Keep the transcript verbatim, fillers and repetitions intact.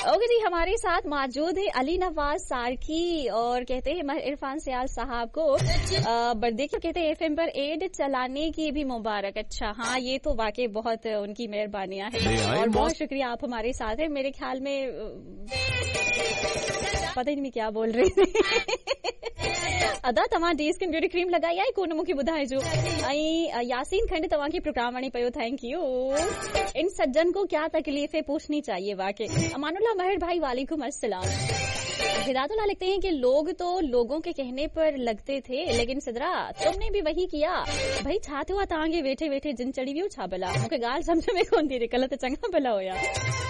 Okay जी, हमारे साथ मौजूद है अली नवाज सारकी और कहते हैं महर इरफान सियाल साहब को बर्थडे की कहते हैं एफएम पर एड चलाने की भी मुबारक। अच्छा हाँ, ये तो वाकई बहुत उनकी मेहरबानियां हैं और बहुत शुक्रिया, आप हमारे साथ हैं। मेरे ख्याल में पता ही नहीं मैं क्या बोल रही थी। अदा तव्हां डे स्किन ब्यूटी क्रीम लगाई आहे कोन मूंखे ॿुधाइजो। ऐं यासीन खंड तव्हां खे प्रोग्राम वणी पियो, थैंक यू। इन सज्जन को क्या तकलीफें पूछनी चाहिए वाकई। अमानुल्लाह महर भाई वालेकुम अस्सलाम। हिदायतुल्लाह लिखते हैं कि लोग तो लोगों के कहने पर लगते थे, लेकिन सिदरा तुमने भी वही किया। भाई छा थियो आहे तव्हांखे वेठे वेठे जिन चढ़ी वियो छा भला? मूंखे ॻाल्हि सम्झ में कोन थी रही, कल्ह त चङा भला हुया।